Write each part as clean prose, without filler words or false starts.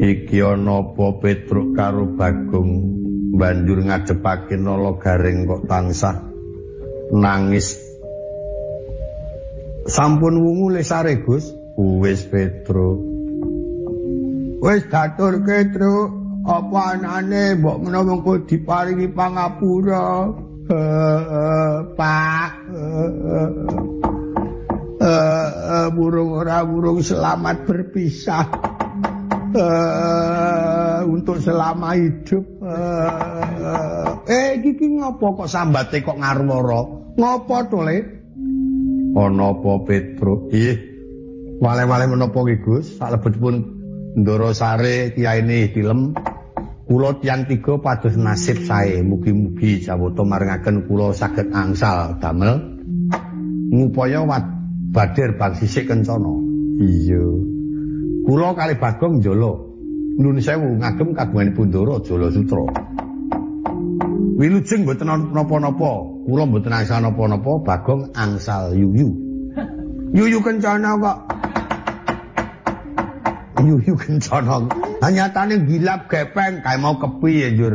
Iki ana apa Petruk karo Bagong banjur ngadepake Nala Garing kok tansah nangis. Sampun wungu lesare Gus. Wis Petruk. Wis daturke Truk, apa anane mbok menawa mengko diparingi pangapura. Pak. Burung ora burung selamat berpisah. Untuk selama hidup. Iki ngopo kok sambate kok ngarwara? Ngopo to, Le? Ana apa Petruk? Wale-wale menapa ki Gus? Salebetipun Ndara Sare kiyaine Tilem, kula tiyang tiga pados nasib sae. Mugi-mugi Jawata maringaken kula saged angsal damel ngupaya badir bang sisik kencana. Iya. Kula kali Bagong njala. Nuwun sewu ngagem kagunganipun Ndara Jala Sutra. Wilujeng mboten napa-napa. Kula mboten angsal napa-napa, Bagong angsal yuyu. Yuyu kencana kok. Yuyu kencana. Nyatane gilap gepeng kae mau kepiye njur.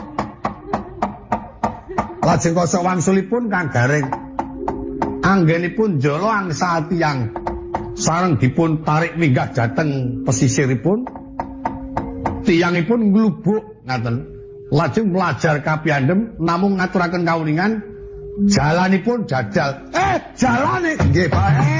Lajeng kasa wangsulipun Kang Garing anggenipun jala angsal tiyang sareng dipun tarik minggah dhateng pesisiripun. Tiyangipun nglubuk ngaten. Lajeng pelajar kapiyandhem namung ngaturaken kawuningan jalanipun jajal. Jalane nggih Pak.